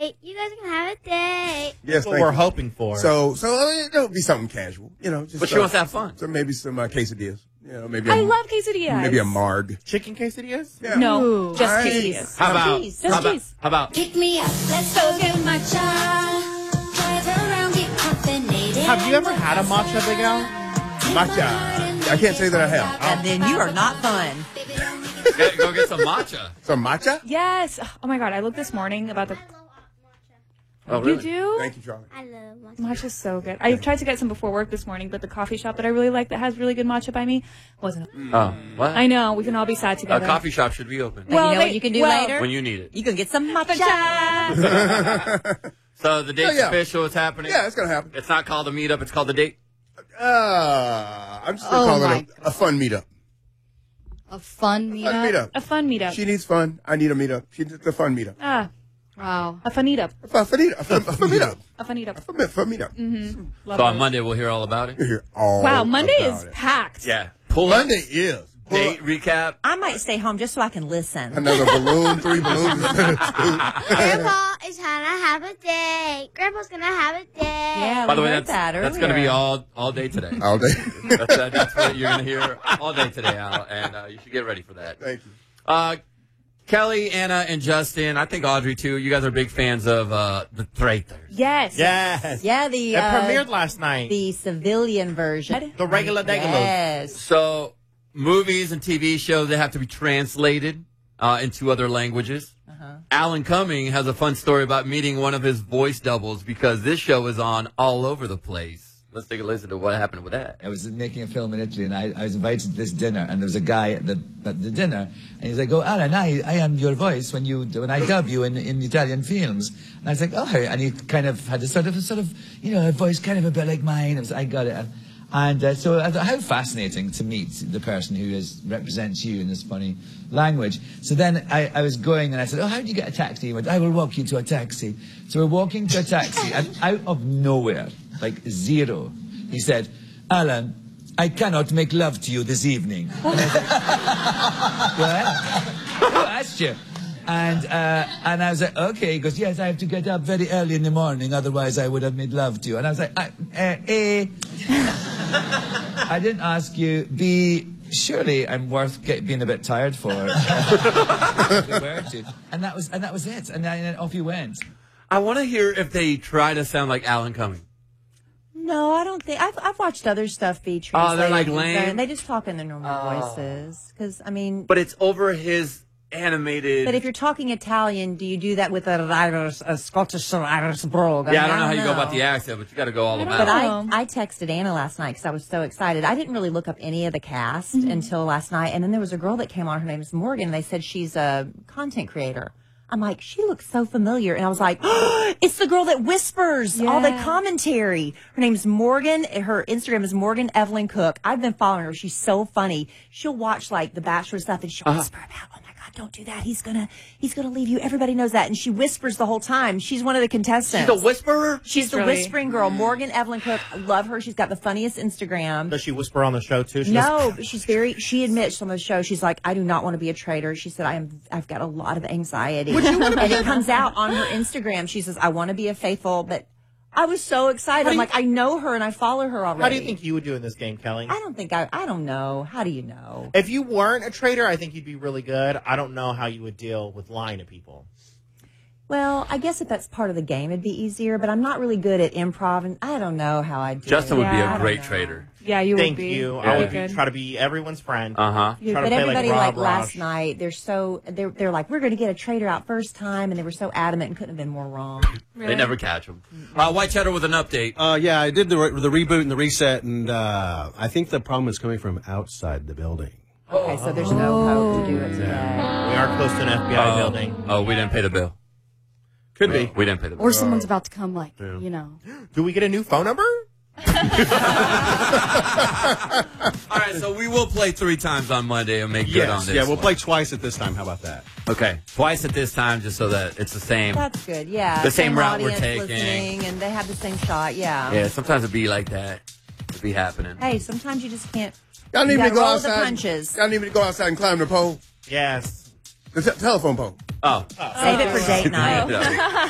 date. You guys can have a date. Yes, That's what we're hoping for. So it'll be something casual, just. But she wants to have fun. So maybe some quesadillas. Maybe. I love quesadillas. Maybe a marg. Chicken quesadillas? Yeah. No, just Nice. quesadillas. How about Cheese. how Just about, cheese. how about Pick me up. Let's go get matcha. Drive around, get caffeinated. Have you ever had a matcha, Big Al? Matcha. I can't say that I have. And then you are not fun. go get some matcha? Some matcha? Yes. Oh my God, I looked this morning about the. Oh, You really? do? Thank you, Charlie. I love matcha. Matcha's so good. I tried to get some before work this morning, but the coffee shop that I really like that has really good matcha by me wasn't. Oh, what? I know. We can all be sad A together. coffee shop should be open But you know what you can do later? when you need it. You can get some matcha. So the date's yeah. official. It's happening. Yeah, it's gonna happen. It's not called a meetup. It's called a date. I'm just gonna call it a fun meetup. A fun meetup. Fun meetup. A fun meetup. She needs fun. I need a meetup. She needs a fun meetup. Wow. A fun meetup. A fun meetup. A fun meetup. A fun meetup. Fun meetup. Love So on those. Monday we'll hear all about it. You hear all Wow, Monday about is it. packed. Yeah. Pull up. Monday is. Date recap. I might stay home just so I can listen. Another balloon, 3 balloons. Grandpa is trying to have a date. Grandpa's gonna have a date. Yeah, By the we way, heard that that's going to be earlier. all day today. All day. That's what you're going to hear all day today, Al, and you should get ready for that. Thank you. Kelly, Anna, and Justin, I think Audrey too. You guys are big fans of the Traitors. Yes. Yes. Yeah, It the premiered last night. the civilian version. The regular degular. Yes. So movies and TV shows, they have to be translated into other languages. Alan Cumming has a fun story about meeting one of his voice doubles because this show is on all over the place. Let's take a listen to what happened with that. I was making a film in Italy, and I was invited to this dinner, and there was a guy at the dinner, and he's like, "Oh, Alan, I am your voice when I dub you in Italian films." And I was like, "Oh," and he kind of had a sort of a voice kind of a bit like mine. I got it. And so I thought, how fascinating to meet the person who represents you in this funny language. So then I was going, and I said, "Oh, how do you get a taxi?" He went, "I will walk you to a taxi." So we're walking to a taxi, and out of nowhere, like zero, he said, "Alan, I cannot make love to you this evening." And I said, "What? Who asked you?" And I was like, "Okay." He goes, "Yes, I have to get up very early in the morning, otherwise I would have made love to you." And I was like, A, I didn't ask you. B, surely I'm worth being a bit tired for. And that was it. And then off you went. I want to hear if they try to sound like Alan Cumming. No, I don't think. I've watched other stuff be translated. they're like lame? They just talk in their normal voices. Because, I mean... But it's over his animated... But if you're talking Italian, do you do that with a Scottish Irish brogue? Yeah, I don't know how you go about the accent, but you got to go all about But it. I texted Anna last night because I was so excited. I didn't really look up any of the cast until last night. And then there was a girl that came on. Her name is Morgan. They said she's a content creator. I'm like, she looks so familiar. And I was like, oh, it's the girl that whispers all the commentary. Her name's Morgan. Her Instagram is Morgan Evelyn Cook. I've been following her. She's so funny. She'll watch like The Bachelor stuff and she'll whisper about, "Oh my God, don't do that. He's gonna leave you." Everybody knows that. And she whispers the whole time. She's one of the contestants. She's a whisperer? She's the whispering girl. Morgan Evelyn Cook. I love her. She's got the funniest Instagram. Does she whisper on the show too? No, but she admits on the show, she's like, "I do not want to be a traitor." She said, I've got a lot of anxiety. And it comes out on her Instagram. She says, "I want to be a faithful," but I was so excited. I'm like, I know her and I follow her already. How do you think you would do in this game, Kelly? I don't know. How do you know? If you weren't a traitor, I think you'd be really good. I don't know how you would deal with lying to people. Well, I guess if that's part of the game, it'd be easier, but I'm not really good at improv, and I don't know how I'd do Justin it. would be Yeah, a great trader. Yeah, you Thank would be. you. Yeah. I would Good. try to be everyone's friend. Uh-huh. Try to But play everybody, like like Rob last Rosh. night, they're like, "We're going to get a traitor out first time," and they were so adamant and couldn't have been more wrong. They never catch him. White Cheddar with an update. Yeah, I did the reboot and the reset, and I think the problem is coming from outside the building. Okay, so there's no hope to do it today. We are close to an FBI building. Oh, we didn't pay the bill. Could be. We didn't pay the bill. Or someone's about to come, like, you know. Do we get a new phone number? All right, so we will play 3 times on Monday and make good on Yes, this. yeah, we'll one. play twice at this time. How about that? Okay, twice at this time, just so that it's the same. That's good, yeah. The same route we're audience taking. listening, and they have the same shot, yeah. Yeah, sometimes it'd be like that. It'd be happening. Hey, sometimes you just can't. Y'all need You me to gotta go roll with the outside. punches. Y'all need me to go outside and climb the pole. Yes. The telephone pole. Oh. Save it for date night. Yeah.